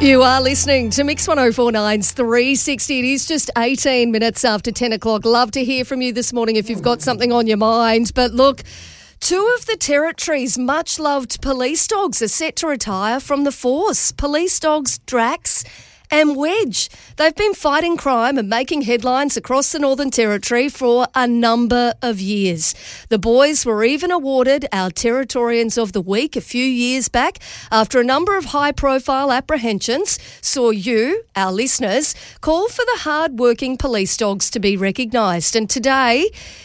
You are listening to Mix 1049's 360. It is just 18 minutes after 10 o'clock. Love to hear from you this morning if you've got something on your mind. But look, two of the Territory's much-loved police dogs are set to retire from the force. Police dogs Drax and Wedge. They've been fighting crime and making headlines across the Northern Territory for a number of years. The boys were even awarded our Territorians of the Week a few years back after a number of high-profile apprehensions saw you, our listeners, call for the hard-working police dogs to be recognised. And today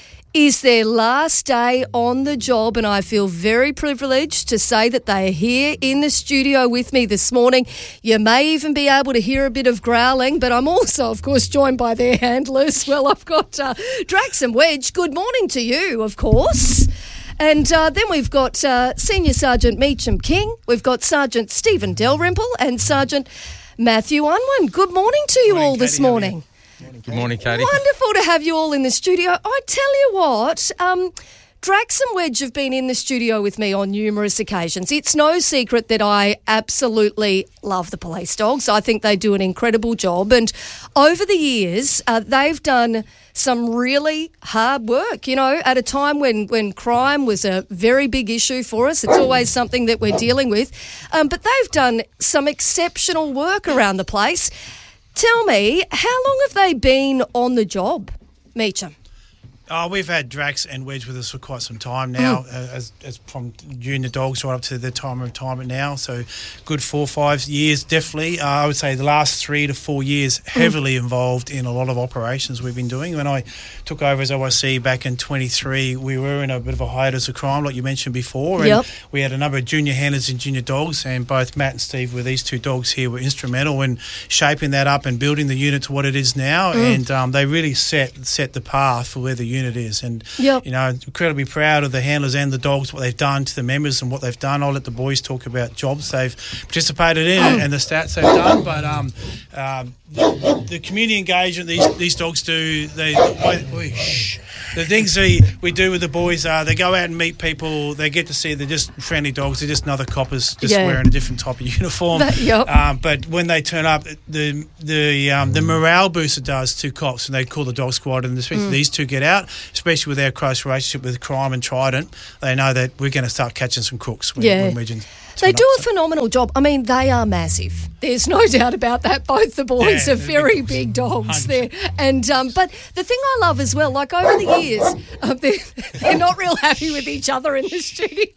is their last day on the job, and I feel very privileged to say that they are here in the studio with me this morning. You may even be able to hear a bit of growling, but I'm also, of course, joined by their handlers. Well, I've got Drax and Wedge. Good morning to you, of course. And then we've got Senior Sergeant Meacham King. We've got Sergeant Stephen Dalrymple and Sergeant Matthew Unwin. Good morning to you all this morning. Good morning, Katie. Wonderful to have you all in the studio. I tell you what, Drax and Wedge have been in the studio with me on numerous occasions. It's no secret that I absolutely love the police dogs. I think they do an incredible job. And over the years, they've done some really hard work, you know, at a time when crime was a very big issue for us. It's always something that we're dealing with. But they've done some exceptional work around the place. Tell me, how long have they been on the job, Meacham? We've had Drax and Wedge with us for quite some time now, as from junior dogs right up to the time of retirement now. So good 4 or 5 years, definitely. I would say the last 3 to 4 years, heavily involved in a lot of operations we've been doing. When I took over as OIC back in 23, we were in a bit of a hiatus of crime, like you mentioned before. And we had a number of junior handlers and junior dogs, and both Matt and Steve with these two dogs here were instrumental in shaping that up and building the unit to what it is now. And they really set the path for where the unit is, and you know, incredibly proud of the handlers and the dogs, what they've done to the members and what they've done. I'll let the boys talk about jobs they've participated in and the stats they've done, but the community engagement these dogs do, the things we do with the boys are they go out and meet people, they get to see they're just friendly dogs, they're just another coppers just wearing a different type of uniform. But when they turn up, the morale boost it does to cops, and they call the dog squad, and especially these two get out, especially with our close relationship with crime and Trident, they know that we're going to start catching some crooks when Regent. They do a phenomenal job. I mean, they are massive. There's no doubt about that. Both the boys are very big dogs there. And but the thing I love as well, like over the years, they're not real happy with each other in the studio.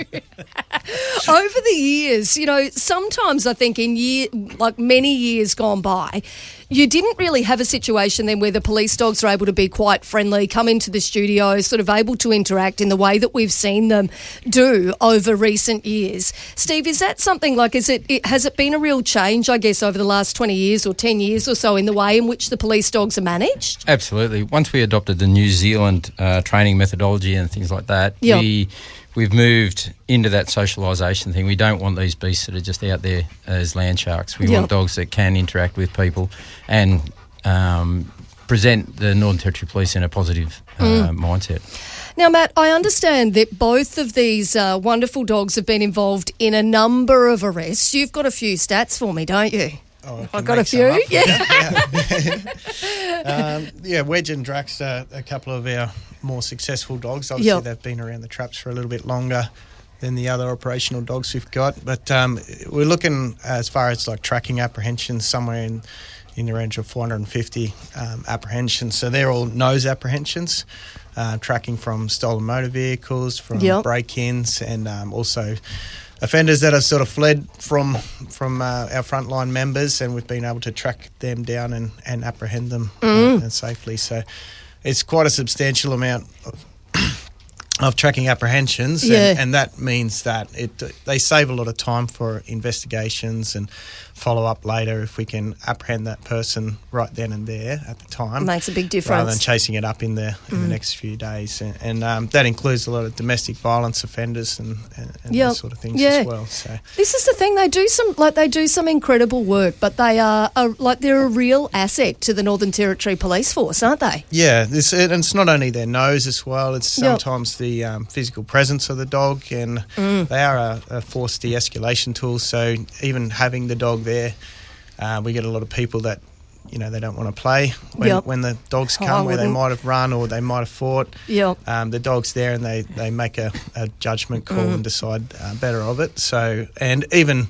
Over the years, you know, sometimes I think many years gone by, you didn't really have a situation then where the police dogs are able to be quite friendly, come into the studio, sort of able to interact in the way that we've seen them do over recent years. Steve, is that something like, has it been a real change, I guess, over the last 20 years or 10 years or so in the way in which the police dogs are managed? Absolutely. Once we adopted the New Zealand training methodology and things like that, we've moved into that socialisation thing. We don't want these beasts that are just out there as land sharks. We want dogs that can interact with people and present the Northern Territory Police in a positive mindset. Now, Matt, I understand that both of these wonderful dogs have been involved in a number of arrests. You've got a few stats for me, don't you? Oh, I've got a few. Wedge and Drax are a couple of our more successful dogs. Obviously, they've been around the traps for a little bit longer than the other operational dogs we've got. But we're looking, as far as like tracking apprehensions, somewhere in the range of 450 apprehensions. So they're all nose apprehensions, tracking from stolen motor vehicles, from break-ins, and also offenders that have sort of fled from our frontline members, and we've been able to track them down and apprehend them and safely. So it's quite a substantial amount of tracking apprehensions, and that means that they save a lot of time for investigations and follow up later if we can apprehend that person right then and there at the time. Makes a big difference. Rather than chasing it up in the next few days. And that includes a lot of domestic violence offenders and those sort of things as well. So this is the thing, they do some incredible work, but they are they're a real asset to the Northern Territory Police Force, aren't they? Yeah, and it's not only their nose as well, it's sometimes the physical presence of the dog, and they are a force de-escalation tool. So even having the dog there, we get a lot of people that, you know, they don't want to play when the dogs come, where they might have run or they might have fought. The dog's there and they make a judgment call and decide better of it. So, and even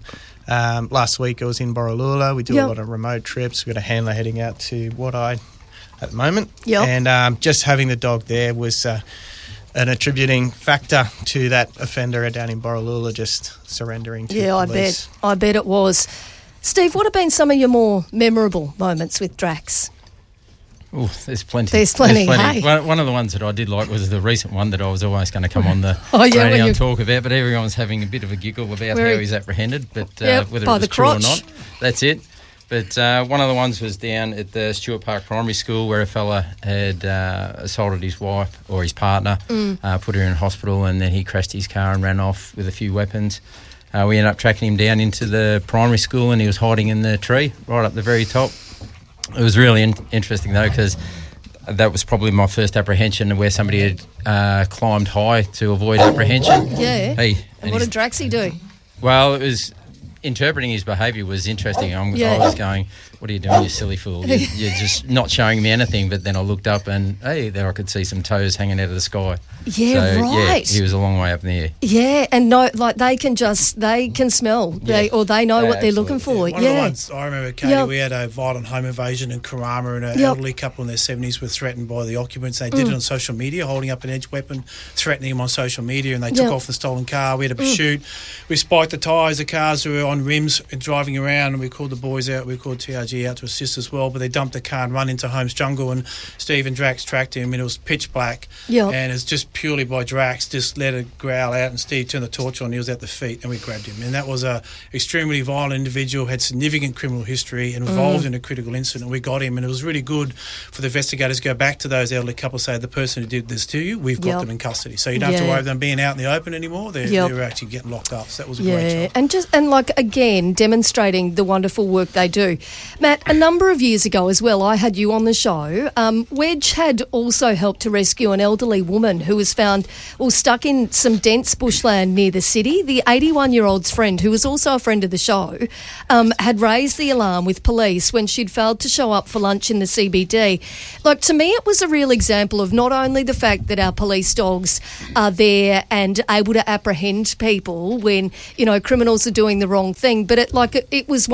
last week I was in Borroloola. We do a lot of remote trips. We've got a handler heading out to What-I at the moment. And just having the dog there was an attributing factor to that offender down in Borroloola just surrendering to the police. I bet it was. Steve, what have been some of your more memorable moments with Drax? Oh, there's plenty. Hey? One of the ones that I did like was the recent one that I was almost going to come on the radio and talk about, but everyone's having a bit of a giggle about how he's apprehended, but whether it was true or not, that's it. But one of the ones was down at the Stewart Park Primary School where a fella had assaulted his wife or his partner, put her in hospital, and then he crashed his car and ran off with a few weapons. We ended up tracking him down into the primary school, and he was hiding in the tree right up the very top. It was really interesting, though, because that was probably my first apprehension where somebody had climbed high to avoid apprehension. Yeah. And what did Draxie do? Well, it was interpreting his behaviour was interesting. I was going, what are you doing, you silly fool? You're just not showing me anything. But then I looked up and, there I could see some toes hanging out of the sky. Yeah, so, right. Yeah, he was a long way up in the air. Yeah, and they can smell, they know what they're looking for. One of the ones I remember, Katie, we had a violent home invasion in Karama, and an elderly couple in their 70s were threatened by the occupants. They did it on social media, holding up an edged weapon, threatening them on social media, and they took off the stolen car. We had a pursuit. We spiked the tyres. The cars were on rims and driving around, and we called the boys out. We called TRG out to assist as well, but they dumped the car and run into Holmes Jungle, and Steve and Drax tracked him, and it was pitch black. And it's just purely by Drax, just let it growl out, and Steve turned the torch on. He was at the feet, and we grabbed him. And that was a extremely violent individual, had significant criminal history, and involved in a critical incident. We got him, and it was really good for the investigators to go back to those elderly couples, say the person who did this to you, we've got them in custody. So you don't have to worry about them being out in the open anymore. They're actually getting locked up. So that was a great job. And again, demonstrating the wonderful work they do. Matt, a number of years ago as well, I had you on the show. Wedge had also helped to rescue an elderly woman who was found stuck in some dense bushland near the city. The 81-year-old's friend, who was also a friend of the show, had raised the alarm with police when she'd failed to show up for lunch in the CBD. To me, it was a real example of not only the fact that our police dogs are there and able to apprehend people when, criminals are doing the wrong thing, but it was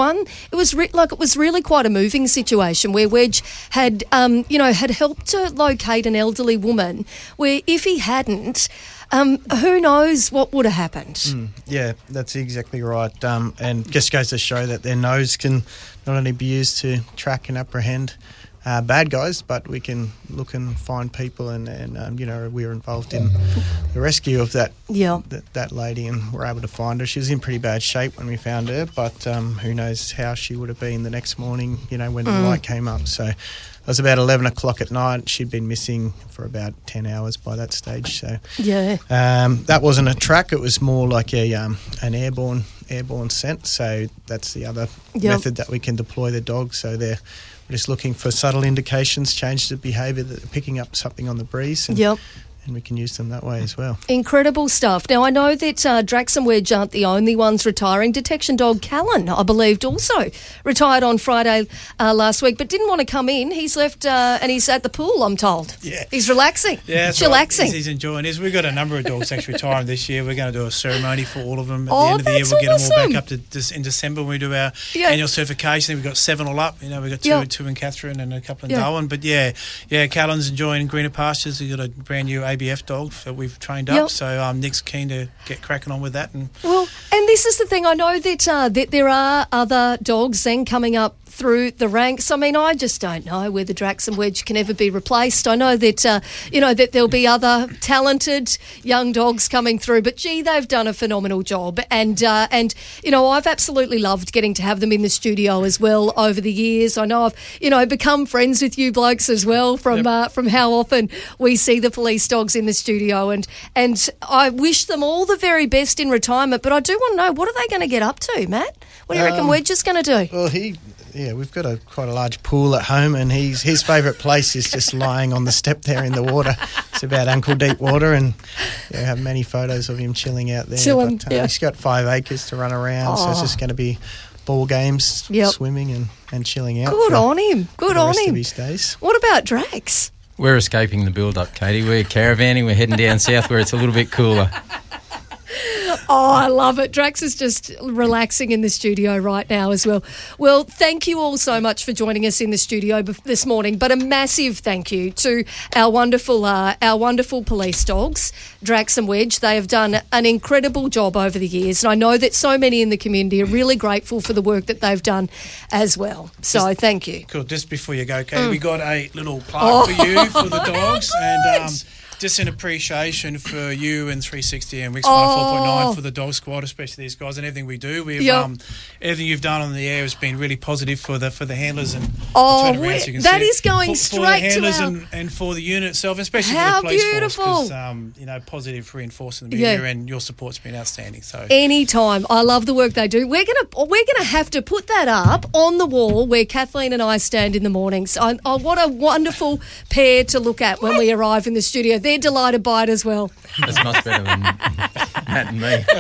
really quite a moving situation where Wedge had helped to locate an elderly woman where if he hadn't, who knows what would have happened. Yeah, that's exactly right. And just goes to show that their nose can not only be used to track and apprehend bad guys, but we can look and find people, and we were involved in the rescue of that lady, and were able to find her. She was in pretty bad shape when we found her, but who knows how she would have been the next morning, when the light came up. So it was about 11 o'clock at night. She'd been missing for about 10 hours by that stage. So that wasn't a track. It was more like an airborne scent. So that's the other method that we can deploy the dog. So they're just looking for subtle indications, changes of behaviour, that they're picking up something on the breeze. And we can use them that way as well. Incredible stuff. Now, I know that Drax and Wedge aren't the only ones retiring. Detection dog Callan, I believed, also retired on Friday last week, but didn't want to come in. He's left and he's at the pool, I'm told. Yeah. He's relaxing. Yeah, chillaxing. Right. He's enjoying this. We've got a number of dogs actually retiring this year. We're going to do a ceremony for all of them. At the end of the year, we'll get them all back up to in December when we do our annual certification. We've got 7 all up. We've got two in Catherine and a couple in Darwin. But Callan's enjoying greener pastures. We've got a brand new ABF dog that we've trained up, so Nick's keen to get cracking on with that. And this is the thing, I know that there are other dogs then coming up through the ranks. I mean, I just don't know whether Drax and Wedge can ever be replaced. I know that that there'll be other talented young dogs coming through, but gee, they've done a phenomenal job, and I've absolutely loved getting to have them in the studio as well over the years. I know I've become friends with you blokes as well from how often we see the police dogs in the studio, and I wish them all the very best in retirement. But I do want to know, what are they going to get up to, Matt? What do you reckon Wedge is going to do? Well, we've got quite a large pool at home, and his favourite place is just lying on the step there in the water. It's about ankle deep water, and I have many photos of him chilling out there. He's got 5 acres to run around, so it's just going to be ball games, swimming and chilling out. Good on him. Good on him. Of his days. What about Drax? We're escaping the build-up, Katie. We're caravanning. We're heading down south where it's a little bit cooler. Oh, I love it. Drax is just relaxing in the studio right now as well. Well, thank you all so much for joining us in the studio this morning, but a massive thank you to our wonderful police dogs, Drax and Wedge. They have done an incredible job over the years, and I know that so many in the community are really grateful for the work that they've done as well. So thank you. Cool. Just before you go, Katie, we got a little plaque for you for the dogs, and just in appreciation for you and 360 and Wix 104.9 for the dog squad, especially these guys and everything we do. We've everything you've done on the air has been really positive for the handlers and that is going straight for the handlers and for the unit itself, especially for the police force, because positive reinforcing the media and your support's been outstanding. So anytime, I love the work they do. We're gonna have to put that up on the wall where Kathleen and I stand in the mornings. What a wonderful pair to look at when we arrive in the studio. They're delighted by it as well. That's much better than Matt and me.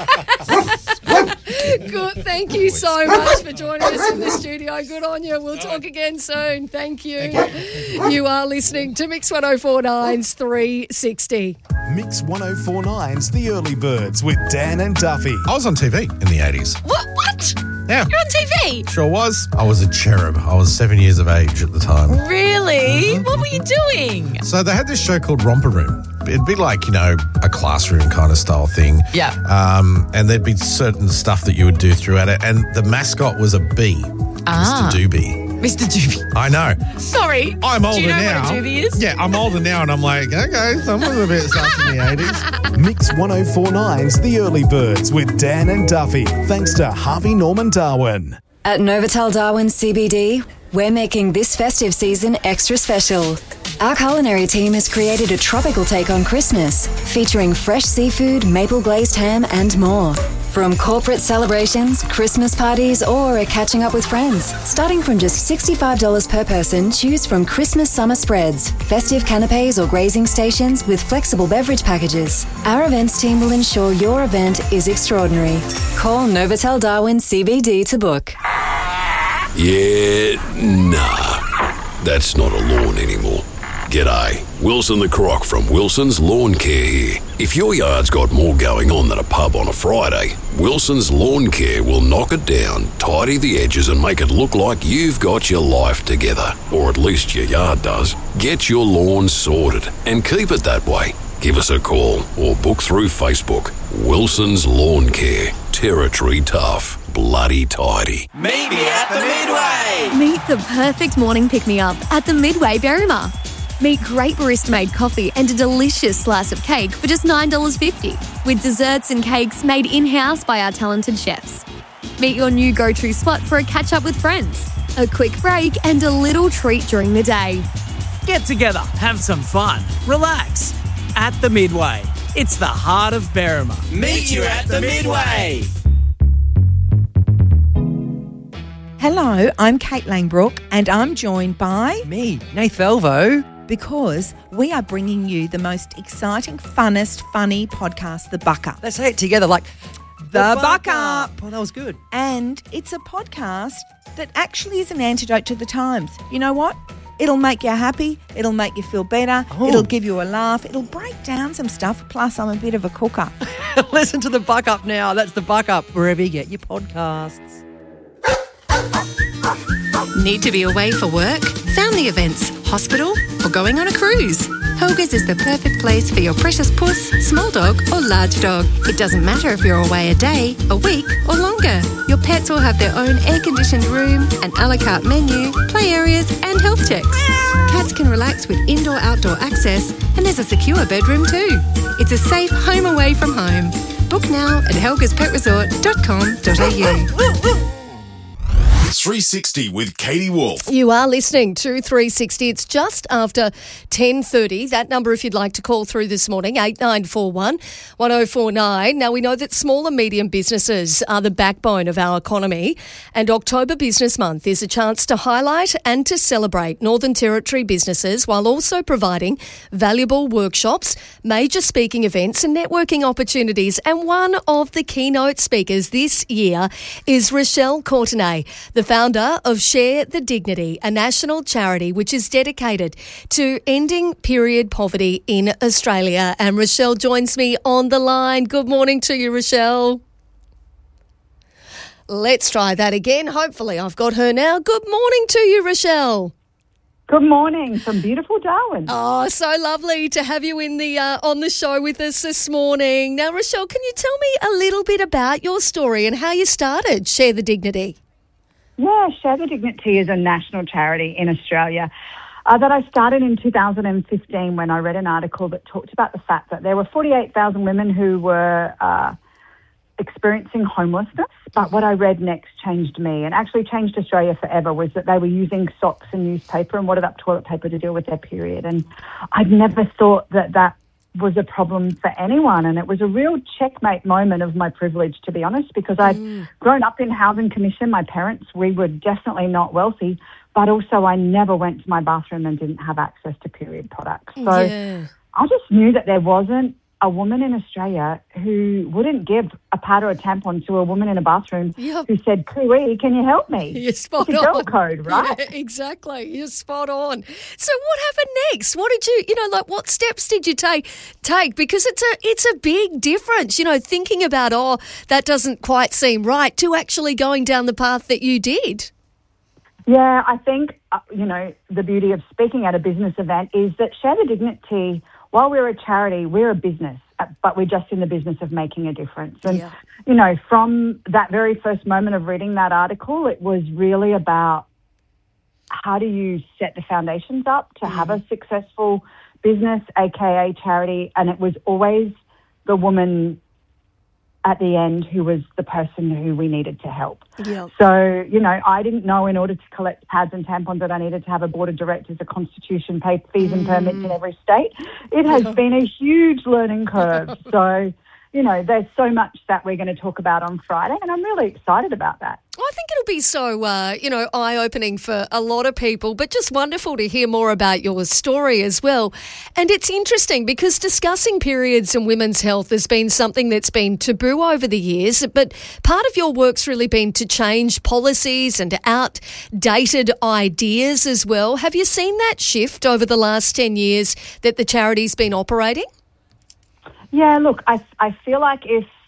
Good. Thank you so much for joining us in the studio. Good on you. We'll talk again soon. Thank you. You are listening to Mix 104.9's 360. Mix 104.9's The Early Birds with Dan and Duffy. I was on TV in the 80s. What? Yeah. You're on TV? Sure was. I was a cherub. I was 7 years of age at the time. Really? Mm-hmm. What were you doing? So they had this show called Romper Room. It'd be like, a classroom kind of style thing. Yeah. And there'd be certain stuff that you would do throughout it. And the mascot was a bee. Mr. Doobie. Mr. Doobie. I know. Sorry. I'm older now. Do you know what a doobie is? Yeah, I'm older now, and I'm like, okay, someone's a bit sus in the 80s. Mix 104.9's The Early Birds with Dan and Duffy. Thanks to Harvey Norman Darwin. At Novotel Darwin CBD, we're making this festive season extra special. Our culinary team has created a tropical take on Christmas, featuring fresh seafood, maple glazed ham, and more. From corporate celebrations, Christmas parties, or catching up with friends. Starting from just $65 per person, choose from Christmas summer spreads, festive canapes or grazing stations with flexible beverage packages. Our events team will ensure your event is extraordinary. Call Novotel Darwin CBD to book. Yeah, nah. That's not a lawn anymore. G'day, Wilson the Croc from Wilson's Lawn Care here. If your yard's got more going on than a pub on a Friday, Wilson's Lawn Care will knock it down, tidy the edges and make it look like you've got your life together. Or at least your yard does. Get your lawn sorted and keep it that way. Give us a call or book through Facebook. Wilson's Lawn Care. Territory tough. Bloody tidy. Meet me at the Midway. Meet the perfect morning pick-me-up at the Midway Berrima. Meet great barista-made coffee and a delicious slice of cake for just $9.50, with desserts and cakes made in-house by our talented chefs. Meet your new go-to spot for a catch-up with friends, a quick break and a little treat during the day. Get together, have some fun, relax. At the Midway. It's the heart of Berrima. Meet you at the Midway. Hello, I'm Kate Langbrook and I'm joined by... me, Nath Velvo. Because we are bringing you the most exciting, funnest, funny podcast, The Buck Up. Let's say it together like... The Buck Up. Oh, that was good. And it's a podcast that actually is an antidote to the times. You know what? It'll make you happy. It'll make you feel better. Oh. It'll give you a laugh. It'll break down some stuff. Plus, I'm a bit of a cooker. Listen to The Buck Up now. That's The Buck Up, wherever you get your podcasts. Need to be away for work, family events, hospital, or going on a cruise? Helga's is the perfect place for your precious puss, small dog or large dog. It doesn't matter if you're away a day, a week or longer. Your pets will have their own air-conditioned room, an a la carte menu, play areas and health checks. Cats can relax with indoor-outdoor access and there's a secure bedroom too. It's a safe home away from home. Book now at helgaspetresort.com.au. 360 with Katie Wolf. You are listening to 360. It's just after 10:30. That number, if you'd like to call through this morning, 8941 1049. Now, we know that small and medium businesses are the backbone of our economy, and October Business Month is a chance to highlight and to celebrate Northern Territory businesses while also providing valuable workshops, major speaking events and networking opportunities. And one of the keynote speakers this year is Rochelle Courtenay, the founder of Share the Dignity, a national charity which is dedicated to ending period poverty in Australia. And Rochelle joins me on the line. Good morning to you, Rochelle. Let's try that again. Hopefully I've got her now. Good morning to you, Rochelle. Good morning from beautiful Darwin. Oh, so lovely to have you in the on the show with us this morning. Now, Rochelle, can you tell me a little bit about your story and how you started Share the Dignity? Yeah, Share the Dignity is a national charity in Australia that I started in 2015 when I read an article that talked about the fact that there were 48,000 women who were experiencing homelessness. But what I read next changed me and actually changed Australia forever was that they were using socks and newspaper and wadded up toilet paper to deal with their period. And I'd never thought that that was a problem for anyone. And it was a real checkmate moment of my privilege, to be honest, because I'd grown up in housing commission. My parents, we were definitely not wealthy, but also I never went to my bathroom and didn't have access to period products. So I just knew that there wasn't a woman in Australia who wouldn't give a pad or a tampon to a woman in a bathroom who said, "Cooey, can you help me?" You're spot it's a girl code, right? Yeah, exactly. You're spot on. So what happened next? What did you, what steps did you take? Because it's a big difference, thinking about, that doesn't quite seem right, to actually going down the path that you did. Yeah, I think, the beauty of speaking at a business event is that Share the Dignity, while we're a charity, we're a business, but we're just in the business of making a difference. And, from that very first moment of reading that article, it was really about how do you set the foundations up to have a successful business, aka charity. And it was always the woman at the end who was the person who we needed to help. Yep. So, I didn't know in order to collect pads and tampons that I needed to have a board of directors, a constitution, pay fees and permits in every state. It has been a huge learning curve. So, there's so much that we're going to talk about on Friday, and I'm really excited about that. I think it'll be so, eye-opening for a lot of people, but just wonderful to hear more about your story as well. And it's interesting because discussing periods and women's health has been something that's been taboo over the years, but part of your work's really been to change policies and outdated ideas as well. Have you seen that shift over the last 10 years that the charity's been operating? Yeah, look, I feel like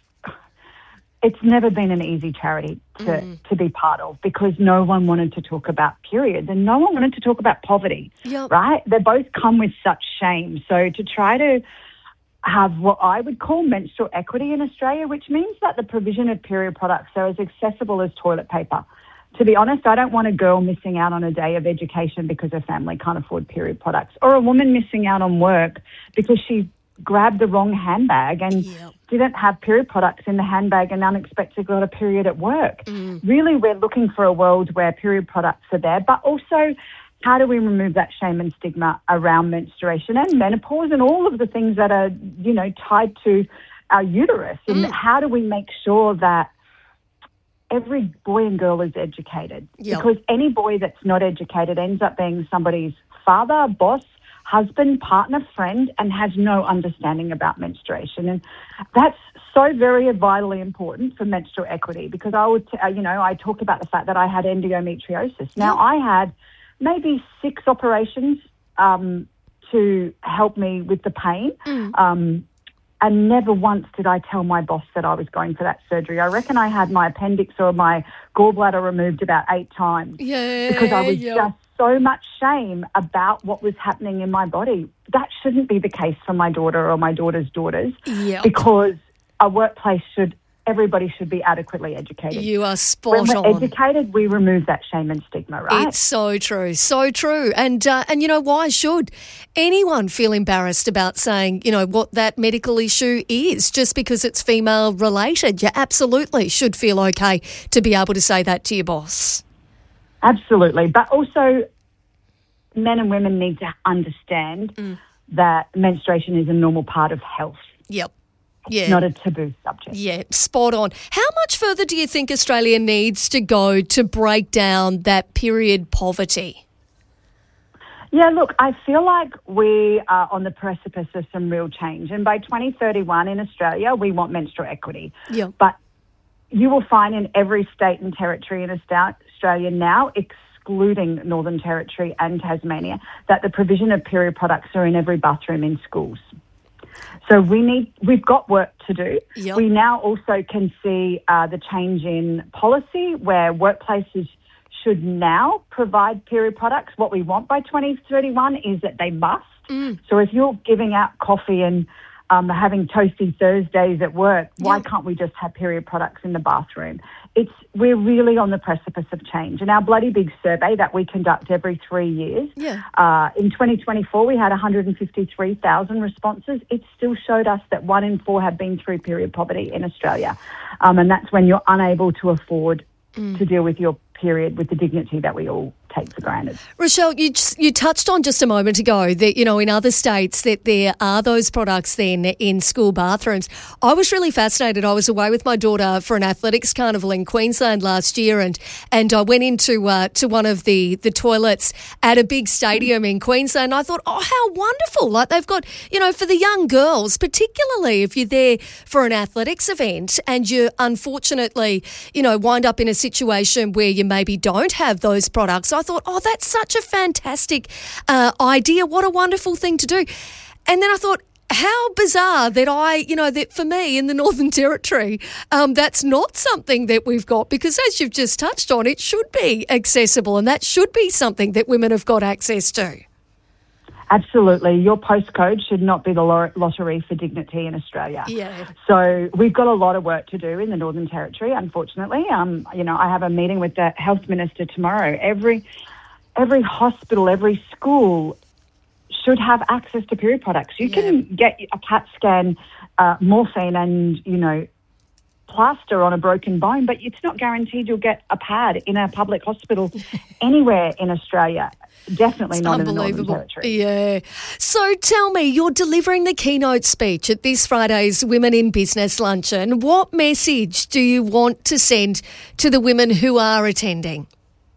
it's never been an easy charity to be part of because no one wanted to talk about periods and no one wanted to talk about poverty, right? They both come with such shame. So to try to have what I would call menstrual equity in Australia, which means that the provision of period products are as accessible as toilet paper. To be honest, I don't want a girl missing out on a day of education because her family can't afford period products, or a woman missing out on work because she grabbed the wrong handbag and didn't have period products in the handbag and unexpectedly got a period at work. Really, we're looking for a world where period products are there, but also how do we remove that shame and stigma around menstruation and menopause and all of the things that are, tied to our uterus? And how do we make sure that every boy and girl is educated? Because any boy that's not educated ends up being somebody's father, boss, husband, partner, friend, and has no understanding about menstruation. And that's so very vitally important for menstrual equity because I talked about the fact that I had endometriosis. Now, I had maybe 6 operations to help me with the pain. And never once did I tell my boss that I was going for that surgery. I reckon I had my appendix or my gallbladder removed about 8 times because I was just so much shame about what was happening in my body. That shouldn't be the case for my daughter or my daughter's daughters because a workplace everybody should be adequately educated. You are spot on. When we're educated, we remove that shame and stigma, right? It's so true, so true. And why should anyone feel embarrassed about saying, what that medical issue is just because it's female related? You absolutely should feel okay to be able to say that to your boss. Absolutely. But also, men and women need to understand that menstruation is a normal part of health. Yep. Yeah. Not a taboo subject. Yeah, spot on. How much further do you think Australia needs to go to break down that period poverty? Yeah, look, I feel like we are on the precipice of some real change. And by 2031 in Australia, we want menstrual equity. Yeah. But you will find in every state and territory in Australia now, excluding Northern Territory and Tasmania, that the provision of period products are in every bathroom in schools. So we've got work to do. Yep. We now also can see the change in policy where workplaces should now provide period products. What we want by 2031 is that they must. So if you're giving out coffee and having toasty Thursdays at work, why can't we just have period products in the bathroom? We're really on the precipice of change. And our Bloody Big survey that we conduct every 3 years, in 2024 we had 153,000 responses. It still showed us that 1 in 4 have been through period poverty in Australia. And that's when you're unable to afford to deal with your period with the dignity that we all take for granted. Rochelle, you touched on just a moment ago that, in other states that there are those products then in school bathrooms. I was really fascinated. I was away with my daughter for an athletics carnival in Queensland last year and I went into to one of the toilets at a big stadium in Queensland. I thought, oh, how wonderful. Like they've got, for the young girls, particularly if you're there for an athletics event and you unfortunately, wind up in a situation where you maybe don't have those products. I thought, oh, that's such a fantastic idea. What a wonderful thing to do. And then I thought, how bizarre that that for me in the Northern Territory, that's not something that we've got because as you've just touched on, it should be accessible and that should be something that women have got access to. Absolutely. Your postcode should not be the lottery for dignity in Australia. Yeah. So we've got a lot of work to do in the Northern Territory, unfortunately. I have a meeting with the Health Minister tomorrow. Every hospital, every school should have access to period products. You can get a CAT scan, morphine and, plaster on a broken bone, but it's not guaranteed you'll get a pad in a public hospital anywhere in Australia. Definitely not in the Northern Territory. Yeah. So tell me, you're delivering the keynote speech at this Friday's Women in Business Luncheon. What message do you want to send to the women who are attending?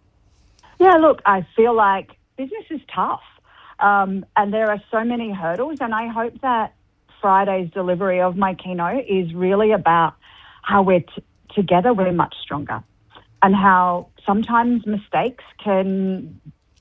Yeah, look, I feel like business is tough and there are so many hurdles, and I hope that Friday's delivery of my keynote is really about how we're together we're much stronger and how sometimes mistakes can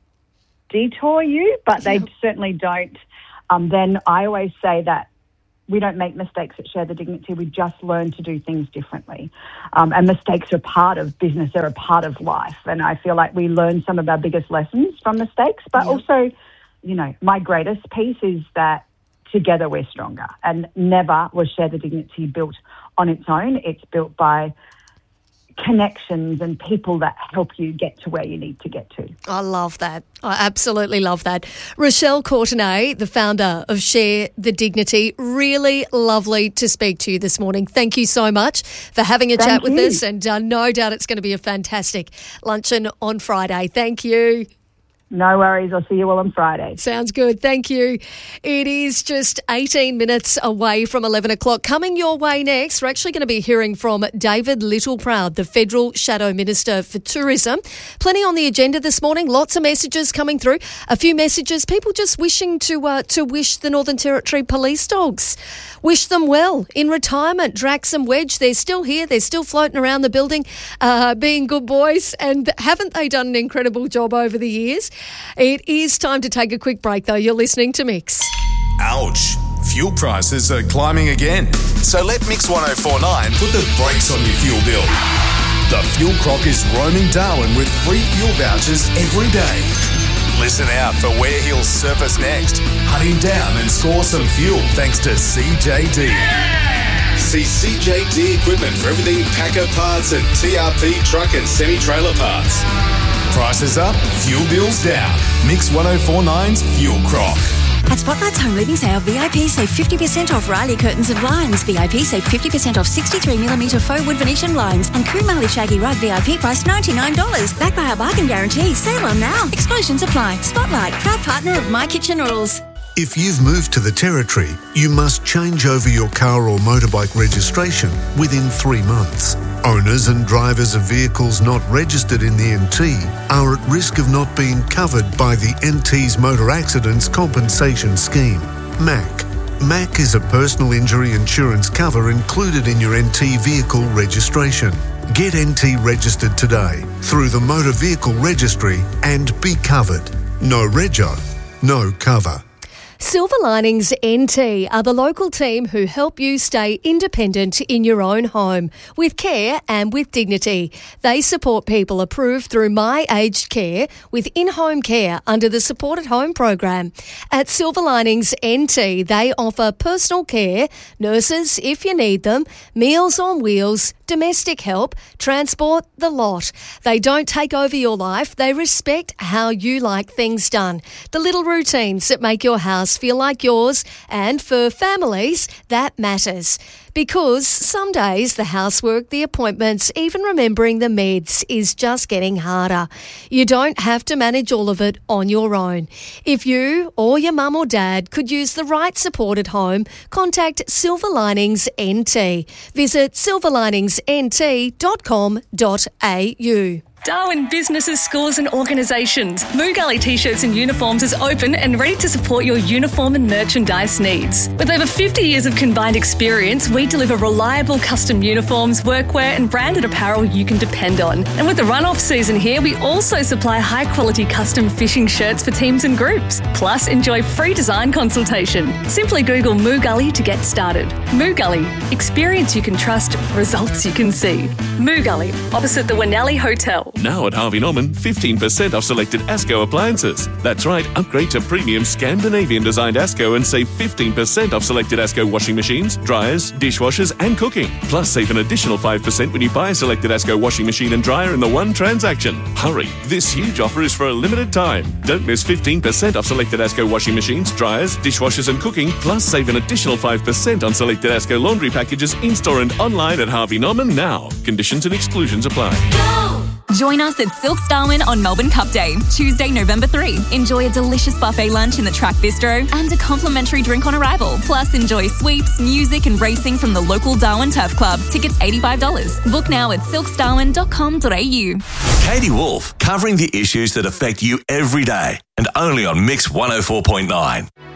detour you, but they certainly don't. Then I always say that we don't make mistakes at Share the Dignity. We just learn to do things differently. And mistakes are part of business. They're a part of life. And I feel like we learn some of our biggest lessons from mistakes. But also, my greatest piece is that together we're stronger. And never was Share the Dignity built on its own. It's built by connections and people that help you get to where you need to get to. I love that. I absolutely love that. Rochelle Courtenay, the founder of Share the Dignity, really lovely to speak to you this morning. Thank you so much for having a chat with us, and no doubt it's going to be a fantastic luncheon on Friday. Thank you. No worries. I'll see you all on Friday. Sounds good. Thank you. It is just 18 minutes away from 11 o'clock. Coming your way next, we're actually going to be hearing from David Littleproud, the Federal Shadow Minister for Tourism. Plenty on the agenda this morning. Lots of messages coming through. A few messages. People just wishing to wish the Northern Territory police dogs. Wish them well in retirement. Drax and Wedge, they're still here. They're still floating around the building, being good boys. And haven't they done an incredible job over the years? It is time to take a quick break, though. You're listening to Mix. Ouch. Fuel prices are climbing again. So let Mix 1049 put the brakes on your fuel bill. The Fuel Croc is roaming Darwin with free fuel vouchers every day. Listen out for where he'll surface next. Hunt him down and score some fuel thanks to CJD. See CJD Equipment for everything Packer parts and TRP truck and semi-trailer parts. Prices up, fuel bills down. Mix 1049's Fuel Croc. At Spotlight's home living sale, VIP save 50% off Riley curtains and blinds. VIP save 50% off 63mm faux wood Venetian blinds. And Kumali Shaggy Rug VIP price $99. Backed by our bargain guarantee. Sale on now. Exclusions apply. Spotlight, proud partner of My Kitchen Rules. If you've moved to the Territory, you must change over your car or motorbike registration within 3 months. Owners and drivers of vehicles not registered in the NT are at risk of not being covered by the NT's Motor Accidents Compensation Scheme, MAC. MAC is a personal injury insurance cover included in your NT vehicle registration. Get NT registered today through the Motor Vehicle Registry and be covered. No rego, no cover. Silver Linings NT are the local team who help you stay independent in your own home with care and with dignity. They support people approved through My Aged Care with in-home care under the Support at Home program. At Silver Linings NT, they offer personal care, nurses if you need them, meals on wheels, domestic help, transport, the lot. They don't take over your life. They respect how you like things done. The little routines that make your house feel like yours, and for families, that matters. Because some days the housework, the appointments, even remembering the meds is just getting harder. You don't have to manage all of it on your own. If you or your mum or dad could use the right support at home, contact Silver Linings NT. Visit silverliningsnt.com.au. Darwin businesses, schools and organisations. Moo Gully T-shirts and uniforms is open and ready to support your uniform and merchandise needs. With over 50 years of combined experience, we deliver reliable custom uniforms, workwear and branded apparel you can depend on. And with the run-off season here, we also supply high-quality custom fishing shirts for teams and groups. Plus, enjoy free design consultation. Simply Google Moo Gully to get started. Moo Gully. Experience you can trust, results you can see. Moo Gully, opposite the Winnelli Hotel. Now at Harvey Norman, 15% off selected ASCO appliances. That's right, upgrade to premium Scandinavian designed ASCO and save 15% off selected ASCO washing machines, dryers, dishwashers and cooking. Plus save an additional 5% when you buy a selected ASCO washing machine and dryer in the one transaction. Hurry, this huge offer is for a limited time. Don't miss 15% off selected ASCO washing machines, dryers, dishwashers and cooking. Plus save an additional 5% on selected ASCO laundry packages in-store and online at Harvey Norman now. Conditions and exclusions apply. Join us at Silks Darwin on Melbourne Cup Day, Tuesday, November 3. Enjoy a delicious buffet lunch in the Track Bistro and a complimentary drink on arrival. Plus, enjoy sweeps, music and racing from the local Darwin Turf Club. Tickets $85. Book now at silksdarwin.com.au. Katie Wolf, covering the issues that affect you every day and only on Mix 104.9.